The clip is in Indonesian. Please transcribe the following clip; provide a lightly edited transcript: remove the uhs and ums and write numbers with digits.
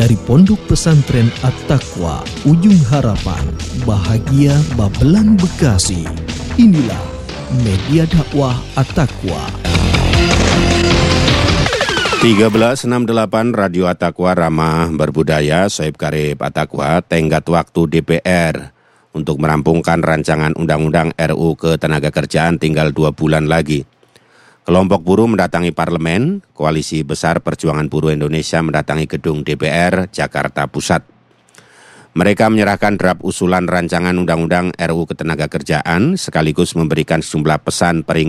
Dari Pondok Pesantren At-Taqwa, Ujung Harapan, Bahagia Babelan, Bekasi. Inilah Media Dakwah At-Taqwa. 1368 Radio At-Taqwa Ramah Berbudaya, Soeb Karib At-Taqwa, tenggat waktu DPR untuk merampungkan rancangan Undang-Undang RU Ketenagakerjaan tinggal 2 bulan lagi. Kelompok buruh mendatangi parlemen, Koalisi Besar Perjuangan Buruh Indonesia mendatangi gedung DPR Jakarta Pusat. Mereka menyerahkan draft usulan rancangan Undang-Undang RU Ketenagakerjaan sekaligus memberikan sejumlah pesan peringatan